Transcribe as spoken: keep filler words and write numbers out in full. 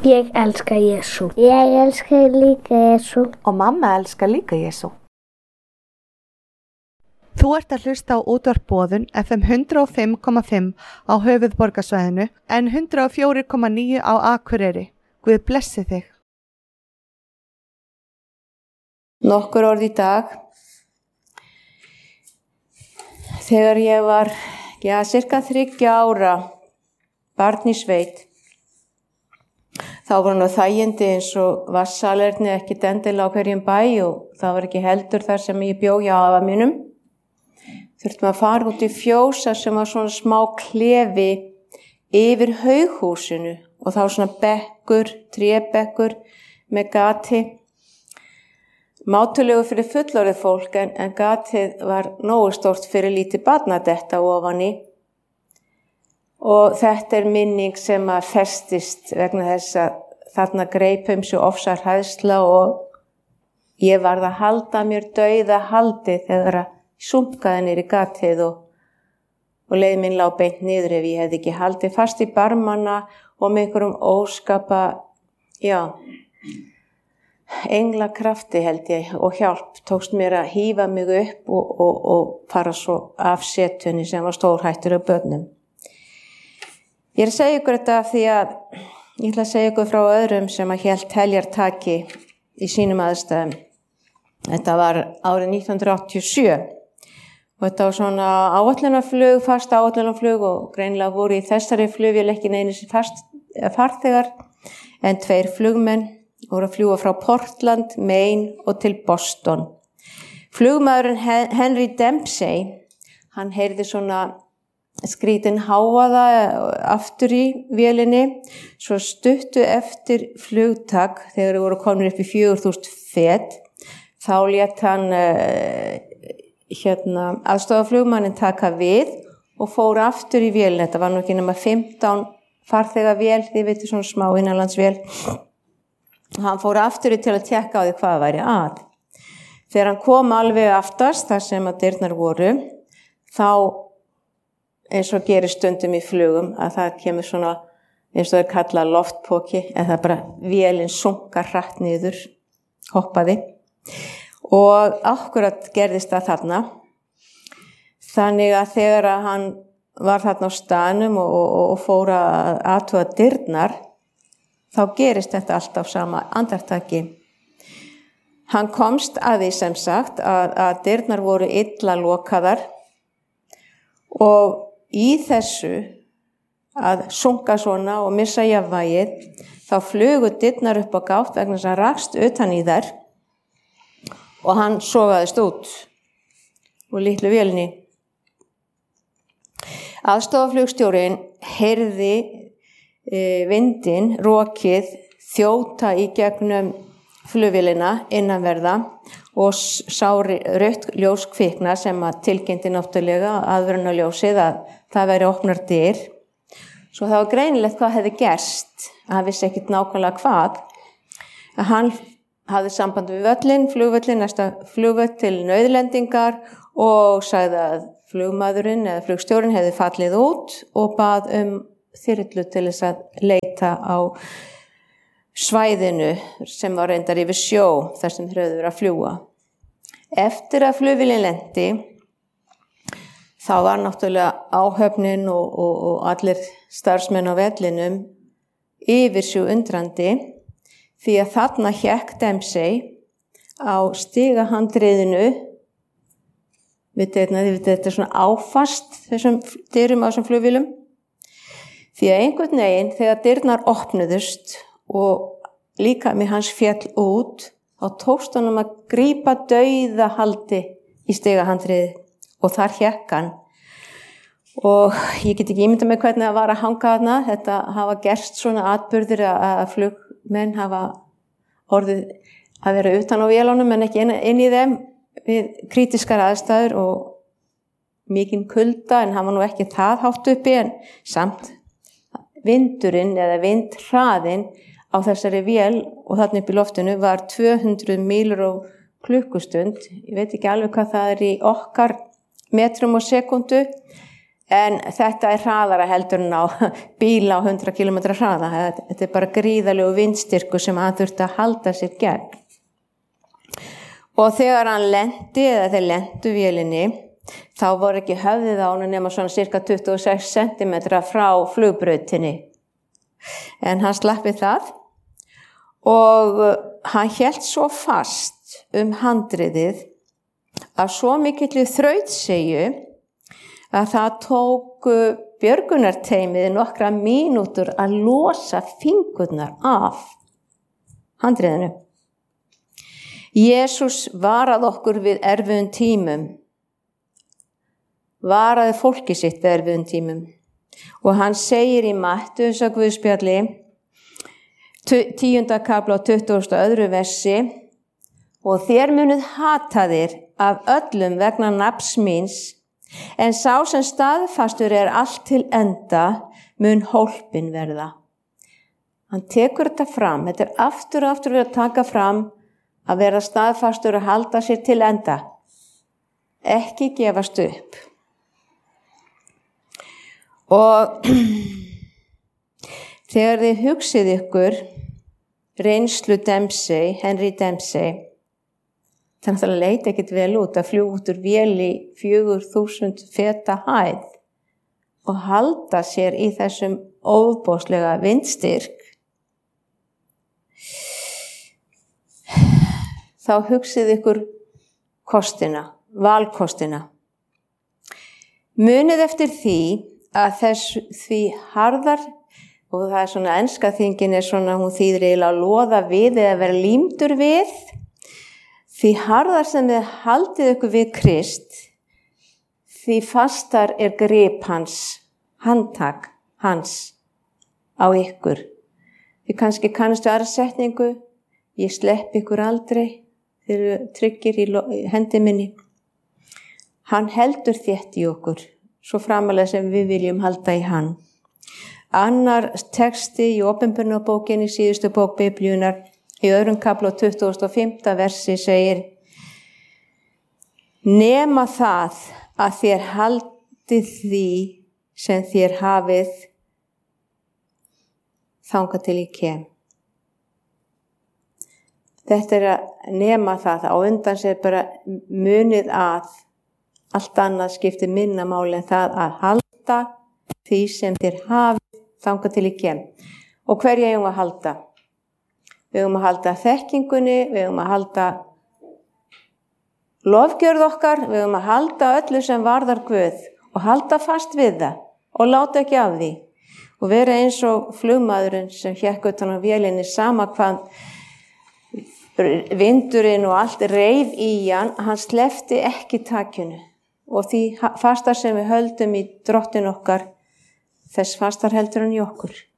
Ég elska Jesú. Ég elska líka Jesú. Og mamma elskar líka Jesú. Þú ert að hlusta á útvarp Boðun F M hundrað og fimm komma fimm á höfuðborgarsvæðinu en hundrað og fjögur komma níu á Akureyri. Guð blessi þig. Nokkur orð í dag. Þegar ég var, já, cirka þriggja ára, barn í sveit, þá var nú þægindi eins og vassalerni ekkert endilega á hverjum bæ og það var ekki heldur þar sem ég bjó hjá afa mínum. Þurftum að fara út í fjósa sem var svona smá klefi yfir haughúsinu og þá svona bekkur, trébekkur með gati. Mátulegu fyrir fullorðið fólk en, en gatið var nógu stórt fyrir lítið barn að detta ofan í. Og þetta er minning sem að festist vegna þess að þarna greipum svo ofsar hræðsla og ég varð að halda mér dauða haldi þegar að sunkaði niður í gatið og, og leið minn lá beint niður ef ég hefði ekki haldið fast í barmana og með einhverjum óskapa, já, englakrafti held ég og hjálp tókst mér að hífa mig upp og, og, og fara svo af setunni sem var stórhættur af börnum. Ég er að segja ykkur þetta því að ég ætla að segja ykkur frá öðrum sem að hélt heljartaki í sínum aðstæðum. Þetta var árið nítján hundruð áttatíu og sjö og þetta var svona áætlunarflug, fast áætlunarflug og greinilega voru í þessari flugvél ekki neinir fast farþegar en tveir flugmenn voru að fljúga frá Portland, Maine og til Boston. Flugmaðurinn Henry Dempsey, hann heyrði svona skrítin hávaða aftur í vélinni, svo stuttu eftir flugtak þegar þeir voru komin upp í fjögur þúsund fet, þá lét hann uh, hérna, aðstofaflugmanninn taka við og fór aftur í vélina. Þetta var nú ekki nema fimmtán farþega vél, þið veitir svona smá innanlandsvél. Hann fór aftur í til að tékka á því hvað væri að. Þegar hann kom alveg aftast, þar sem að dyrnar voru, þá eins og gerir stundum í flugum, að það kemur svona, eins og þeir kalla loftpoki, en það bara vélinn sunkar hratt niður, hoppaði. Og akkurat gerðist það þarna. Þannig að þegar að hann var þarna á staðnum og, og, og fór að athuga dyrnar, þá gerist þetta alltaf sama andartaki. Hann komst að því sem sagt að, að dyrnar voru illa lokaðar og í þessu að sunka svona og missa jafnvægið, þá flugu dyrnar upp á gátt vegna þess að hann rakst utan í þær og hann sogaðist út úr litlu vélinni. Aðstofaflugstjórinn heyrði e, vindinn, rokið, þjóta í gegnum flugvélina innanverða og sá rautt ljós kvikna sem að tilkynnti náttúrulega aðvörunarljósið að það væri opnar dyr. Svo það var greinilegt hvað hefði gerst, að hann vissi ekkert nákvæmlega hvað. Að hann hafði samband við völlin, flugvöllin, næsta flugvöll til nauðlendingar og sagði að flugmaðurinn eða flugstjórinn hefði fallið út og bað um þyrlu til þess að leita á svæðinu sem var reyndar yfir sjó þar sem þeir höfðu verið að fljúga. Eftir að flugvélin lenti, þá var náttúrulega áhöfnin og, og, og allir starfsmenn á vellinum yfir sig undrandi því að þarna hékk Dempsey á stigahandriðinu, vitið þetta er svona áfast þessum dyrum á þessum flugvélum, því að einhvern veginn þegar dyrnar opnuðust og líka með hans féll út, þá tókst honum að grípa dauða haldi í stigahandriði og þar hékk hann. Og ég get ekki ímyndað með hvernig það var að hanga þarna, þetta hafa gerst svona atburðir að flugmenn hafa orðið að vera utan á vélunum en ekki inn í þeim við krítiskar aðstæður og mikinn kulda en hann var nú ekki það hátt uppi en samt vindurinn eða vindhraðinn á þessari vél og þarna upp í loftinu var tvö hundruð mílur á klukkustund. Ég veit ekki alveg hvað það er í okkar metrum og sekundu En þetta er hraðara heldur en á bíla á hundrað kílómetra hraða. Þetta er bara gríðarlegu vindstyrkur sem hann þurfti að halda sér gegn. Og þegar hann lendi, eða þeir lendu vélinni, þá voru ekki höfðið á honum nema svona cirka tuttugu og sex sentimetra frá flugbrautinni. En hann slappi það og hann hélt svo fast um handriðið að svo mikilli þrautseigju að það tók björgunarteymið nokkra mínútur að losa fingurnar af handriðinu. Jesús varað okkur við erfiðum tímum, varaði fólki sitt við erfiðum tímum. Og hann segir í Mattheus að Guðspjalli, tíunda kafla og tuttugasta og öðru versi, og þér munuð hataðir af öllum vegna nafns míns, en sá sem staðfastur er allt til enda mun hólpin verða. Hann tekur þetta fram, þetta er aftur og aftur að taka fram að vera staðfastur og halda sér til enda. Ekki gefast upp. Og þegar þið hugsið ykkur reynslu Dempsey, Henry Dempsey, þannig að það leit ekkert vel út að fljúga út úr vél í fjögur þúsund feta hæð og halda sér í þessum ofboðslega vindstyrk. Þá hugsið ykkur kostina, valkostina. Munið eftir því að þess því harðar, og það er svona enska þýðingin er svona, hún þýðir eiginlega að loða við eða vera límdur við, því harðar sem þið haldið ykkur við Krist, því fastar er grip hans, handtak hans á ykkur. Þið kannski kannastu aðra setningu, ég slepp ykkur aldrei, þeir eru tryggir í hendi minni. Hann heldur þétt í okkur, svo framalega sem við viljum halda í hann. Annar texti í Opinberunarbókinni, síðustu bók Biblíunnar, í öðrum kafla og tuttugasta og fimmta versi segir: nema það að þér haldið því sem þér hafið þangað til ég kem. Þetta er að nema það, á undan sér bara munið að allt annað skiptir minna máli en það að halda því sem þér hafið þangað til ég kem. Og hverja eigum að halda? Við eigum að halda þekkingunni, við eigum að halda lofgjörð okkar, við eigum að halda öllu sem varðar Guð og halda fast við það og láta ekki af því. Og vera eins og flugmaðurinn sem hékk utan á vélinni, sama hvað vindurinn og allt reif í hann, hann sleppti ekki takinu. Og því fastar sem við höldum í drottin okkar, þess fastar heldur hann í okkur.